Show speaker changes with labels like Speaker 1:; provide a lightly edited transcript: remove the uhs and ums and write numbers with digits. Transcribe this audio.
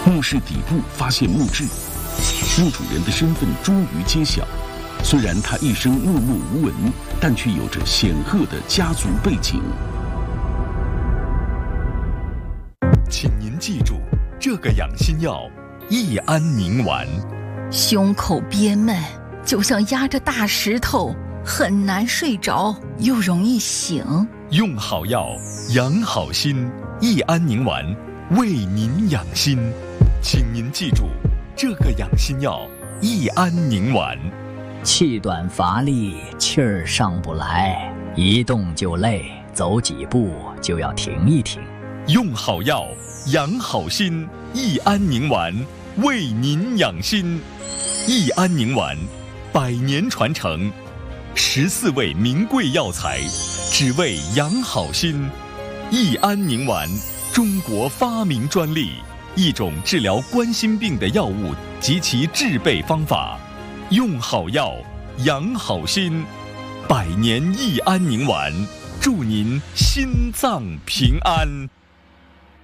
Speaker 1: 墓室底部发现墓志，墓主人的身份终于揭晓。虽然他一生默默无闻，但却有着显赫的家族背景。
Speaker 2: 请您记住，这个养心药益安宁丸。
Speaker 3: 胸口憋闷，就像压着大石头，很难睡着，又容易醒。
Speaker 2: 用好药，养好心，益安宁丸为您养心。请您记住，这个养心药益安宁丸。
Speaker 4: 气短乏力，气儿上不来，一动就累，走几步就要停一停。
Speaker 2: 用好药，养好心，益安宁丸为您养心。益安宁丸100年传承，14味名贵药材，只为养好心。益安宁丸，中国发明专利，一种治疗冠心病的药物及其制备方法。用好药，养好心，100年益安宁丸，祝您心脏平安。